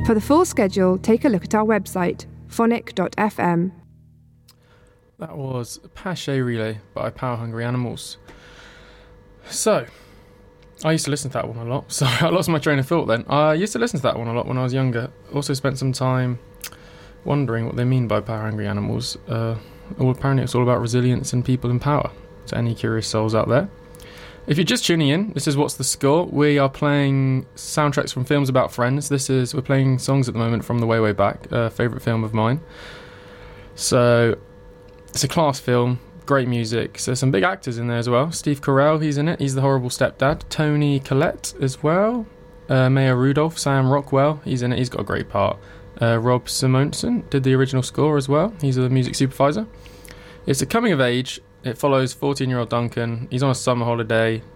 For the full schedule, take a look at our website, phonic.fm. That was Pache Relay by Power Hungry Animals. So, I used to listen to that one a lot. Sorry, I lost my train of thought then. I used to listen to that one a lot when I was younger. Also spent some time wondering what they mean by Power Hungry Animals. Well, apparently it's all about resilience and people in power, to any curious souls out there. If you're just tuning in, this is What's the Score. We are playing soundtracks from films about friends. We're playing songs at the moment from the Way, Way Back, favourite film of mine. So, it's a class film, great music. So, some big actors in there as well. Steve Carell, he's in it. He's the horrible stepdad. Toni Collette as well. Maya Rudolph, Sam Rockwell, he's in it. He's got a great part. Rob Simonson did the original score as well. He's the music supervisor. It's a coming of age. It follows 14-year-old Duncan. He's on a summer holiday.